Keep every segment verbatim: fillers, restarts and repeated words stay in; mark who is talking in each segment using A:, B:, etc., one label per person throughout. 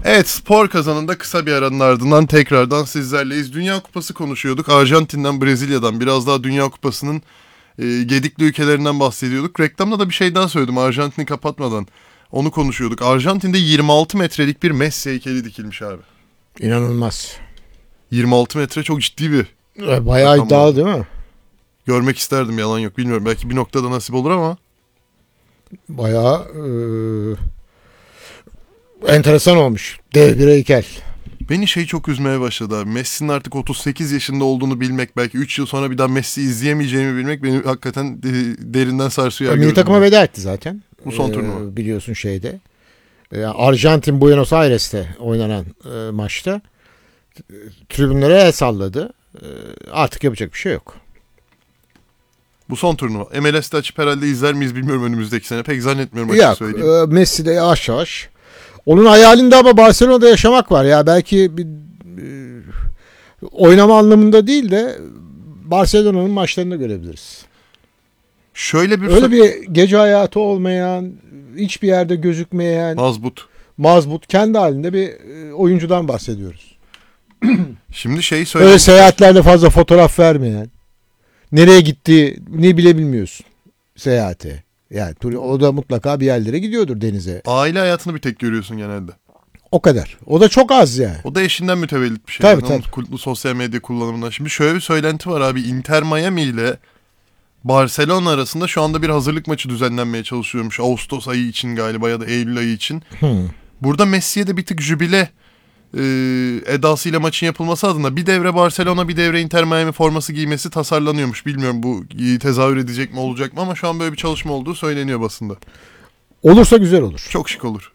A: Evet, spor kazanında kısa bir aranın ardından tekrardan sizlerleyiz. Dünya Kupası konuşuyorduk. Arjantin'den, Brezilya'dan biraz daha Dünya Kupası'nın e, gedikli ülkelerinden bahsediyorduk. Reklamda da bir şey daha söyledim Arjantin'i kapatmadan. Onu konuşuyorduk. Arjantin'de yirmi altı metrelik bir Messi heykeli dikilmiş abi.
B: İnanılmaz.
A: yirmi altı metre çok ciddi bir.
B: E, bayağı iddialı değil mi?
A: Görmek isterdim, yalan yok. Bilmiyorum, belki bir noktada nasip olur ama.
B: Bayağı e, enteresan olmuş. Dev bir heykel.
A: Beni şey çok üzmeye başladı abi. Messi'nin artık otuz sekiz yaşında olduğunu bilmek, belki üç yıl sonra bir daha Messi izleyemeyeceğimi bilmek beni hakikaten derinden sarsıyor.
B: Milli takıma veda etti zaten.
A: Bu son
B: ee,
A: turnuva.
B: Biliyorsun şeyde. Yani Arjantin Buenos Aires'te oynanan e, maçta e, tribünlere el salladı. E, artık yapacak bir şey yok.
A: Bu son turnuva. M L S'te açıp herhalde izler miyiz bilmiyorum önümüzdeki sene. Pek zannetmiyorum açık
B: Yok,
A: söyleyeyim.
B: e, Messi de yavaş yavaş. Onun hayalinde ama Barcelona'da yaşamak var ya. Belki bir e, oynama anlamında değil de Barcelona'nın maçlarını görebiliriz.
A: Şöyle bir
B: Öyle bir gece hayatı olmayan, hiçbir yerde gözükmeyen,
A: mazbut.
B: mazbut, kendi halinde bir e, oyuncudan bahsediyoruz.
A: Şimdi şey söyle.
B: Öyle seyahatlerde fazla fotoğraf vermeyen, nereye gittiğini bile bilmiyorsun seyahate. Yani o da mutlaka bir yerlere gidiyordur, denize.
A: Aile hayatını bir tek görüyorsun genelde.
B: O kadar. O da çok az yani.
A: O da eşinden mütevellit bir şey.
B: Tabii,
A: yani.
B: tabii.
A: Onun sosyal medya kullanımından. Şimdi şöyle bir söylenti var abi. Inter Miami ile Barcelona arasında şu anda bir hazırlık maçı düzenlenmeye çalışıyormuş. Ağustos ayı için galiba ya da Eylül ayı için.
B: Hmm.
A: Burada Messi'ye de bir tık jübile e, edasıyla maçın yapılması adına bir devre Barcelona, bir devre Inter Miami forması giymesi tasarlanıyormuş. Bilmiyorum bu tezahür edecek mi, olacak mı, ama şu an böyle bir çalışma olduğu söyleniyor basında.
B: Olursa güzel olur.
A: Çok şık olur.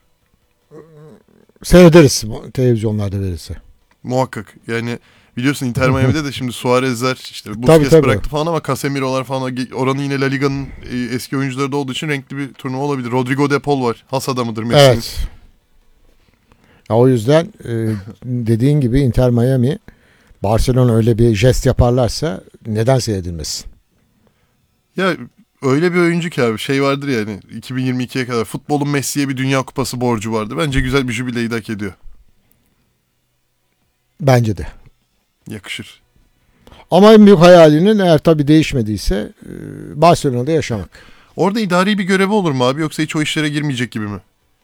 B: Seyrederiz televizyonlarda verirse.
A: Muhakkak. Yani biliyorsun Inter Miami'de de şimdi Suarez'ler, işte Busquets
B: Tabii, tabii.
A: bıraktı falan, ama Casemiro'lar falan, oranın yine La Liga'nın eski oyuncuları da olduğu için renkli bir turnuva olabilir. Rodrigo de Paul var. Has adamıdır Messi'nin.
B: Evet. Ya o yüzden e, dediğin gibi Inter Miami, Barcelona öyle bir jest yaparlarsa neden seyredilmesin?
A: Ya öyle bir oyuncu ki abi, şey vardır ya, yani iki bin yirmi ikiye kadar futbolun Messi'ye bir Dünya Kupası borcu vardı. Bence güzel bir jübileyi de hak ediyor.
B: Bence de.
A: Yakışır.
B: Ama en büyük hayalinin, eğer tabii değişmediyse, e, Barcelona'da yaşamak.
A: Orada idari bir görevi olur mu abi, yoksa hiç o işlere girmeyecek gibi mi?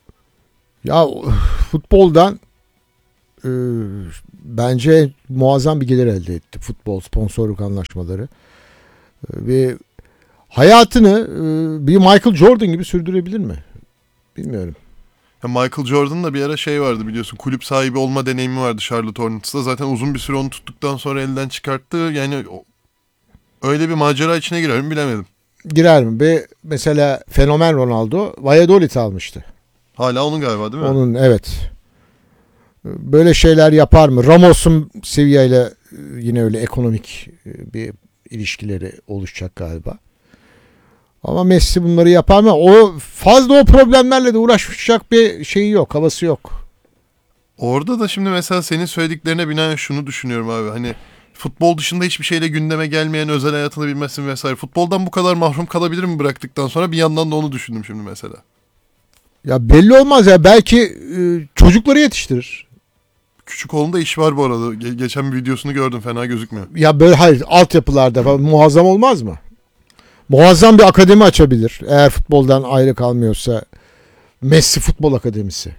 B: Ya futboldan e, bence muazzam bir gelir elde etti. Futbol, sponsorluk anlaşmaları. E, ve hayatını e, bir Michael Jordan gibi sürdürebilir mi? Bilmiyorum.
A: Ya Michael Jordan'ın da bir ara şey vardı biliyorsun, kulüp sahibi olma deneyimi vardı Charlotte Hornets'ta. Zaten uzun bir süre onu tuttuktan sonra elden çıkarttı. Yani öyle bir macera içine girer mi bilemedim.
B: Girer mi? Ve mesela fenomen Ronaldo Valladolid almıştı.
A: Hala onun galiba değil mi?
B: Onun, evet. Böyle şeyler yapar mı? Ramos'un Sevilla ile yine öyle ekonomik bir ilişkileri oluşacak galiba. Ama Messi bunları yapar mı? O fazla o problemlerle de uğraşacak bir şeyi yok, havası yok.
A: Orada da şimdi mesela senin söylediklerine binaen şunu düşünüyorum abi. Hani futbol dışında hiçbir şeyle gündeme gelmeyen, özel hayatını bilmezsin vesaire. Futboldan bu kadar mahrum kalabilir mi bıraktıktan sonra? Bir yandan da onu düşündüm şimdi mesela.
B: Ya belli olmaz ya. Belki e, çocukları yetiştirir.
A: Küçük oğlunda iş var bu arada. Ge- geçen bir videosunu gördüm, fena gözükmüyor.
B: Ya böyle, hayır, altyapılarda falan muazzam olmaz mı? Muazzam bir akademi açabilir. Eğer futboldan ayrı kalmıyorsa Messi Futbol Akademisi.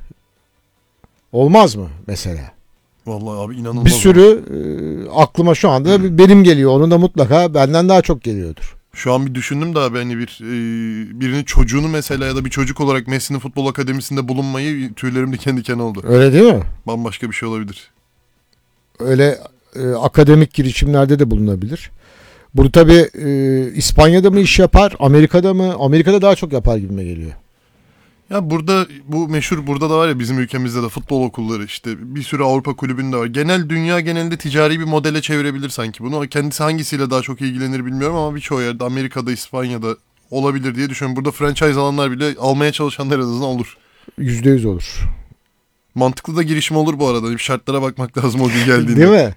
B: Olmaz mı mesela?
A: Vallahi abi inanılmaz.
B: Bir sürü e, aklıma şu anda benim geliyor. Onun da mutlaka benden daha çok geliyordur.
A: Şu an bir düşündüm de abi, hani bir e, birinin çocuğunu mesela ya da bir çocuk olarak Messi'nin futbol akademisinde bulunmayı, tüylerim diken diken oldu.
B: Öyle değil mi?
A: Bambaşka bir şey olabilir.
B: Öyle e, akademik girişimlerde de bulunabilir. Bunu tabii e, İspanya'da mı iş yapar, Amerika'da mı? Amerika'da daha çok yapar gibime geliyor.
A: Ya burada bu meşhur, burada da var ya bizim ülkemizde de futbol okulları, işte bir sürü Avrupa kulübünde var. Genel dünya genelinde ticari bir modele çevirebilir sanki bunu. Kendisi hangisiyle daha çok ilgilenir bilmiyorum ama birçoğu yerde, Amerika'da, İspanya'da olabilir diye düşünüyorum. Burada franchise alanlar bile, almaya çalışanlar en azından olur.
B: Yüzde yüz olur.
A: Mantıklı da girişim olur bu arada. Şartlara bakmak lazım o gün geldiğinde.
B: Değil mi?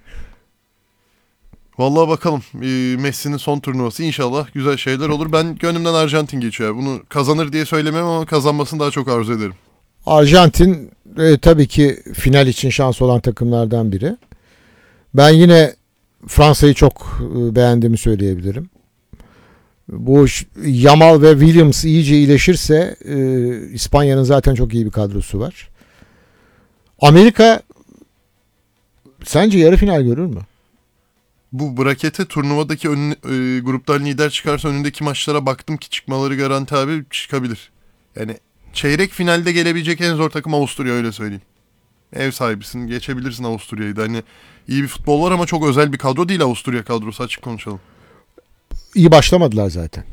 A: Vallahi bakalım. Ee, Messi'nin son turnuvası, inşallah güzel şeyler olur. Ben gönlümden Arjantin geçiyor. Bunu kazanır diye söylemem ama kazanmasını daha çok arzu ederim.
B: Arjantin e, tabii ki final için şans olan takımlardan biri. Ben yine Fransa'yı çok e, beğendiğimi söyleyebilirim. Bu ş- Yamal ve Williams iyice iyileşirse e, İspanya'nın zaten çok iyi bir kadrosu var. Amerika sence yarı final görür mü?
A: Bu brakete turnuvadaki ön, e, gruptan lider çıkarsa önündeki maçlara baktım ki çıkmaları garanti abi, çıkabilir. Yani çeyrek finalde gelebilecek en zor takım Avusturya, öyle söyleyeyim. Ev sahibisin, geçebilirsin Avusturya'yı da. Hani iyi bir futbol var ama çok özel bir kadro değil Avusturya kadrosu, açık konuşalım.
B: İyi başlamadılar zaten.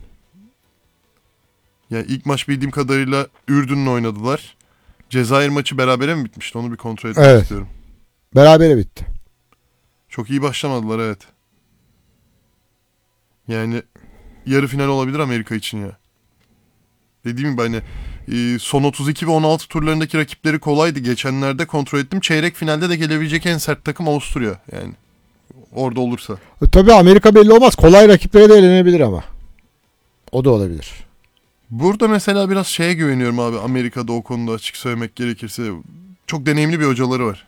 A: Yani ilk maç bildiğim kadarıyla Ürdün'le oynadılar. Cezayir maçı berabere mi bitmişti? Onu bir kontrol etmek
B: Evet.
A: istiyorum.
B: Berabere bitti.
A: Çok iyi başlamadılar, evet. Yani yarı final olabilir Amerika için ya. Dediğim gibi hani e, son otuz iki ve on altı turlarındaki rakipleri kolaydı. Geçenlerde kontrol ettim. Çeyrek finalde de gelebilecek en sert takım Avusturya. Yani orada olursa.
B: E, tabii Amerika belli olmaz. Kolay rakiplere de elenebilir ama. O da olabilir.
A: Burada mesela biraz şeye güveniyorum abi, Amerika'da o konuda açık söylemek gerekirse. Çok deneyimli bir hocaları var.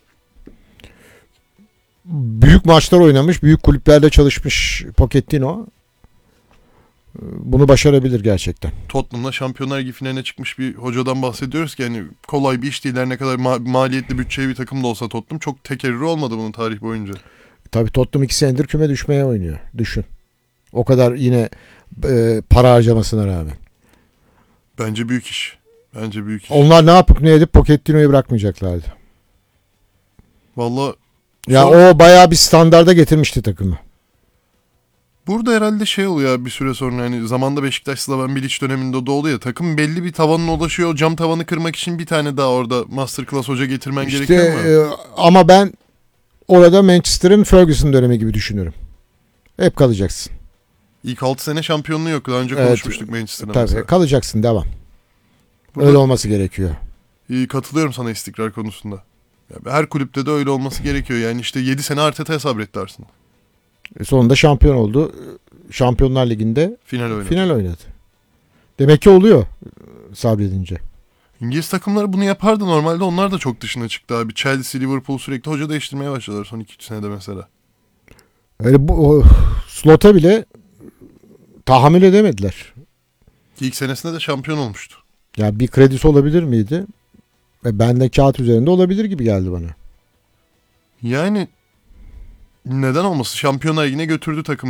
B: Büyük maçlar oynamış, büyük kulüplerde çalışmış Pochettino. E, Bunu başarabilir gerçekten.
A: Tottenham'la Şampiyonlar Ligi finaline çıkmış bir hocadan bahsediyoruz ki yani kolay bir iş değil. Her ne kadar ma- maliyetli bütçeli bir takım da olsa Tottenham çok tekerrürü olmadı bunun tarih boyunca.
B: Tabii Tottenham iki senedir küme düşmeye oynuyor. Düşün. O kadar yine e, para harcamasına rağmen.
A: Bence büyük iş. Bence büyük iş.
B: Onlar ne yapıp ne edip Pochettino'yu bırakmayacaklardı.
A: Valla
B: Ya
A: Sonra-
B: o bayağı bir standarda getirmişti takımı.
A: burada herhalde şey oluyor abi bir süre sonra, hani zamanda Beşiktaş Slaven Bilic döneminde de oldu ya, takım belli bir tavanına ulaşıyor, o cam tavanı kırmak için bir tane daha orada masterclass hoca getirmen
B: İşte
A: gerekiyor ama.
B: e, ama ben orada Manchester'ın Ferguson dönemi gibi düşünüyorum. Hep kalacaksın.
A: İlk altı sene şampiyonluğu yok. Daha önce
B: Evet.
A: konuşmuştuk Manchester'da
B: Tabii
A: mesela.
B: kalacaksın, devam.
A: Burada,
B: Öyle olması gerekiyor.
A: e, katılıyorum sana istikrar konusunda. Ya, her kulüpte de öyle olması gerekiyor. Yani işte yedi sene Arteta'ya sabretti Arsenal.
B: E, sonunda şampiyon oldu. Şampiyonlar Ligi'nde
A: Final oynadı.
B: final oynadı. Demek ki oluyor e, sabredince.
A: İngiliz takımları bunu yapardı normalde. Onlar da çok dışına çıktı abi. Chelsea, Liverpool sürekli hoca değiştirmeye başladılar son iki üç senede mesela.
B: Öyle bu o, Slot'a bile tahammül edemediler.
A: İlk senesinde de şampiyon olmuştu.
B: Ya bir kredisi olabilir miydi? Ve bende kağıt üzerinde olabilir gibi geldi bana.
A: Yani neden olmasın? Şampiyonlar Ligi'ne götürdü takım.